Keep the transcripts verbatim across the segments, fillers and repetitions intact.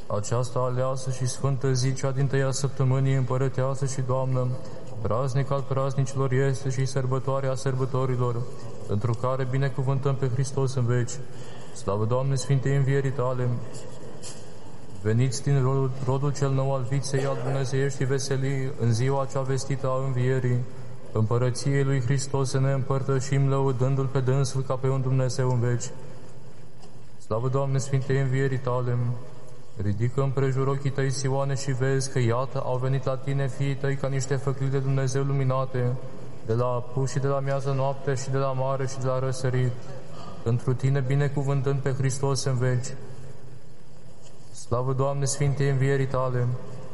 Aceasta aleasă și sfântă zi, cea din tăia săptămânii, împărăteasă și Doamnă, praznic al praznicilor este și sărbătoarea sărbătorilor, pentru care binecuvântăm pe Hristos în veci. Slavă, Doamne, Sfintei învierii Tale! Veniți din rodul, rodul cel nou al viței al dumnezeieștii veselii, în ziua cea vestită a învierii, împărăției lui Hristos să ne împărtășim, lăudându-L pe dânsul ca pe un Dumnezeu în veci. Slavă, Doamne, Sfintei învierii Tale! Ridică împrejur ochii tăi, Sioane, și vezi că, iată, au venit la tine fiii tăi ca niște făclii de Dumnezeu luminate, de la apus și de la miază noapte și de la mare și de la răsărit, pentru tine binecuvântând pe Hristos în veci. Slavă, Doamne, Sfintei învierii Tale!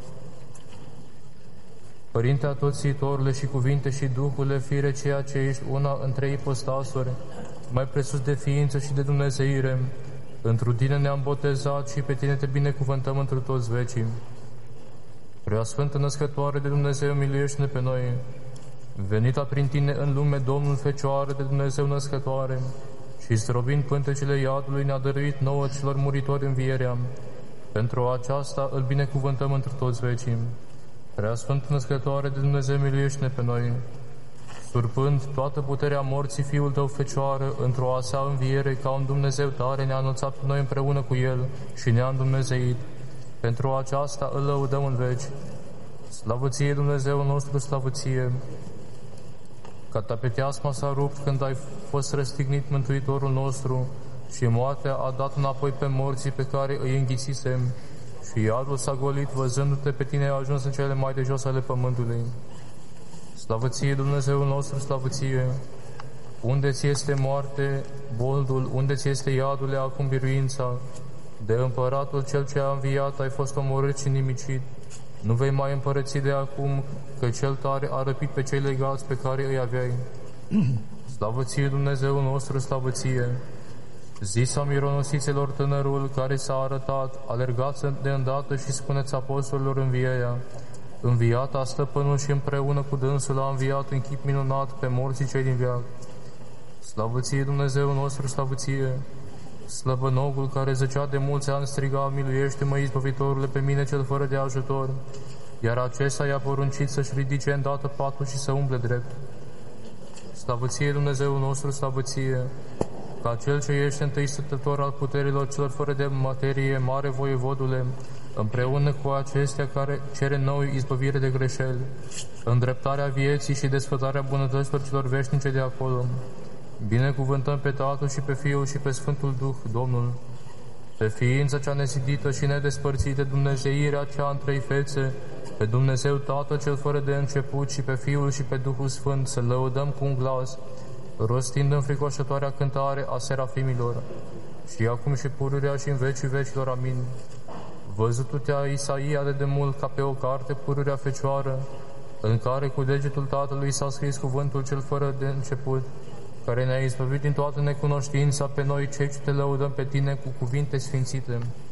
Părinte Atotțitorule și cuvinte și Duhule, fire ceea ce ești una între ipostasuri, mai presus de ființă și de dumnezeire, pentru tine ne-am botezat și pe tine te binecuvântăm întru toți vecii. Preasfântă Născătoare de Dumnezeu, miluiește-ne pe noi. Venita prin tine în lume, Domnul Fecioară de Dumnezeu Născătoare, și zdrobind pântecele iadului ne-a dăruit nouă celor muritori învierea. Pentru aceasta îl binecuvântăm întru toți vecii. Preasfântă Născătoare de Dumnezeu, miluiește-ne pe noi. Surpând toată puterea morții, Fiul Tău, Fecioară, într-o a sa înviere, ca un Dumnezeu tare, ne-a anunțat pe noi împreună cu El și ne-a îndumnezeit. Pentru aceasta îl lăudăm în veci. Slavă ție, Dumnezeul nostru, slavă ție! Ca tapeteasma s-a rupt când ai fost răstignit Mântuitorul nostru și moartea a dat înapoi pe morții pe care îi înghițisem și iadul s-a golit, văzându-te pe tine a ajuns în cele mai de jos ale pământului. Slavă ție, Dumnezeul nostru, slavă ție! Unde ți este moarte, boldul, unde ți este iadule, acum biruința? De împăratul cel ce a înviat ai fost omorât și nimicit. Nu vei mai împărăți de acum, că cel tare a răpit pe cei legați pe care îi aveai. Slavă ție, Dumnezeul nostru, slavă ție! Zisa mironosiților tânărul care s-a arătat, alergați de îndată și spuneți apostolilor învierea. Înviat a stăpânul și împreună cu dânsul a înviat în chip minunat pe morții cei din veac. Slavă ție, Dumnezeul nostru, slavă ție! Slăbănogul care zăcea de mulți ani striga, miluiește-mă, izbăvitorule, pe mine cel fără de ajutor, iar acesta i-a poruncit să-și ridice îndată patul și să umble drept. Slavă ție, Dumnezeul nostru, slavă ție! Ca cel ce ești întâi stătător al puterilor celor fără de materie, mare voievodule, împreună cu acestea care cere nouă izbăvire de greșeli, îndreptarea vieții și desfătarea bunătăților celor veșnice de acolo. Binecuvântăm pe Tatăl și pe Fiul și pe Sfântul Duh, Domnul, pe ființa cea nesidită și nedespărțită, dumnezeirea cea în trei fețe, pe Dumnezeu Tatăl cel fără de început și pe Fiul și pe Duhul Sfânt, să lăudăm cu un glas, rostind înfricoșătoarea cântare a serafimilor, și acum și pururea și în vecii vecilor. Amin. Văzutu-te-a Isaia de demult ca pe o carte pururea fecioară, în care cu degetul Tatălui s-a scris cuvântul cel fără de început, care ne-a izbăvit din toată necunoștința pe noi cei ce te lăudăm pe tine cu cuvinte sfințite.